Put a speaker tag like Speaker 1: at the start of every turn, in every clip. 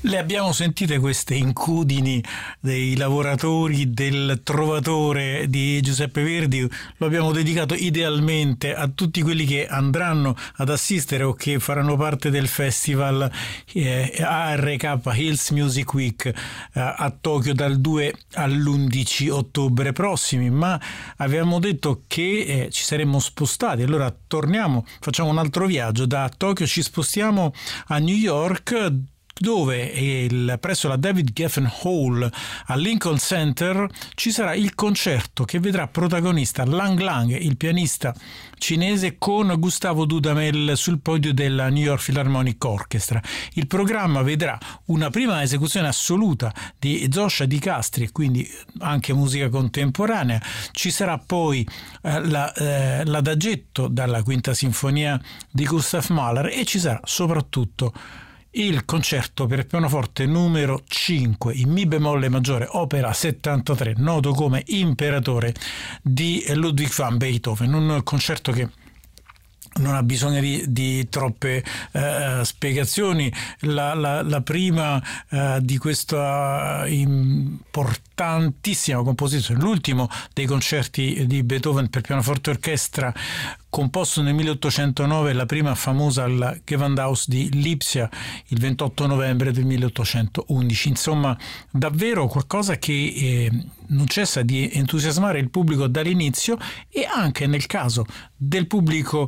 Speaker 1: Le abbiamo sentite queste incudini dei lavoratori del Trovatore di Giuseppe Verdi, lo abbiamo dedicato idealmente a tutti quelli che andranno ad assistere o che faranno parte del festival ARK Hills Music Week a Tokyo dal 2 all'11 ottobre prossimi, ma avevamo detto che ci saremmo spostati, allora torniamo, facciamo un altro viaggio, da Tokyo ci spostiamo a New York, dove presso la David Geffen Hall al Lincoln Center ci sarà il concerto che vedrà protagonista Lang Lang, il pianista cinese, con Gustavo Dudamel sul podio della New York Philharmonic Orchestra. Il programma vedrà una prima esecuzione assoluta di Zosia Di Castri, quindi anche musica contemporanea. Ci sarà poi l'adagetto dalla Quinta Sinfonia di Gustav Mahler e ci sarà soprattutto il concerto per pianoforte numero 5 in Mi bemolle maggiore, opera 73, noto come Imperatore di Ludwig van Beethoven, un concerto che non ha bisogno di troppe spiegazioni. La prima di questa importantissima composizione, l'ultimo dei concerti di Beethoven per pianoforte e orchestra, composto nel 1809, la prima famosa al Gewandhaus di Lipsia il 28 novembre del 1811. Insomma, davvero qualcosa che non cessa di entusiasmare il pubblico dall'inizio, e anche nel caso del pubblico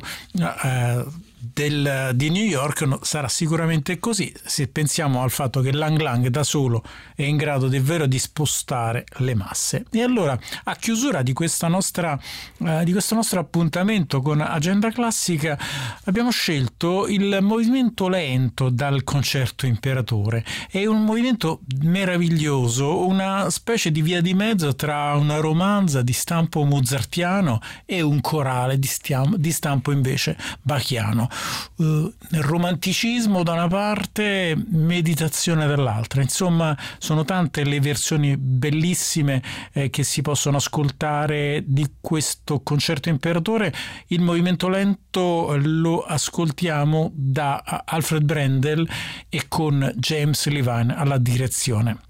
Speaker 1: di New York sarà sicuramente così, se pensiamo al fatto che Lang Lang da solo è in grado davvero di spostare le masse. E allora, a chiusura di questo nostro appuntamento con Agenda Classica, abbiamo scelto il movimento lento dal concerto Imperatore. È un movimento meraviglioso, una specie di via di mezzo tra una romanza di stampo mozartiano e un corale di stampo invece bachiano. Romanticismo da una parte, meditazione dall'altra. Insomma, sono tante le versioni bellissime che si possono ascoltare di questo concerto Imperatore. Il movimento lento lo ascoltiamo da Alfred Brendel e con James Levine alla direzione.